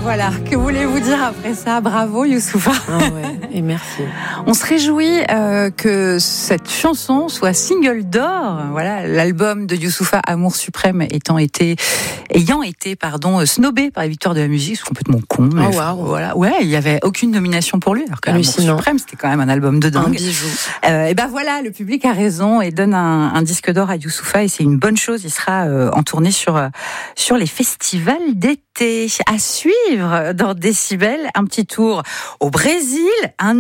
voilà, que voulez-vous dire après ça? Bravo Youssoupha. Ah ouais, et merci. On se réjouit que cette chanson soit single d'or. Voilà, l'album de Youssoupha, Amour suprême, ayant été snobé par les Victoires de la musique. C'est complètement con. Mais voilà, ouais, il y avait aucune nomination pour lui. Alors que Amour suprême, c'était quand même un album de dingue. Un bijou. Et ben voilà, le public a raison et donne un disque d'or à Youssoupha et c'est une bonne chose. Il sera en tournée sur les festivals d'été. À suivre dans Décibel, un petit tour au Brésil, un